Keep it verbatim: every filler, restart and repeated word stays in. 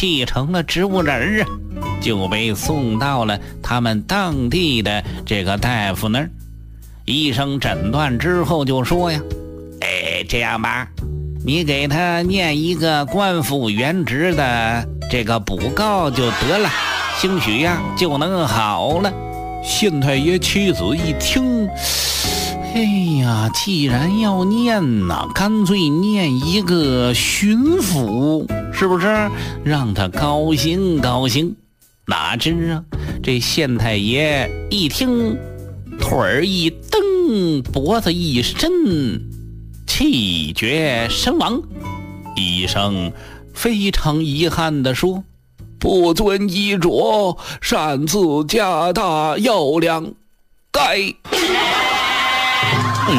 气成了植物人啊，就被送到了他们当地的这个大夫那儿。医生诊断之后就说呀，哎，这样吧，你给他念一个官复原职的这个卜告就得了，兴许呀就能好了。 县太爷妻子一听， 哎呀，既然要念呐，干脆念一个巡抚，是不是让他高兴高兴？哪知啊，这县太爷一听，腿儿一蹬，脖子一伸，气绝身亡。医生非常遗憾地说， 不遵医嘱，擅自加大药量，该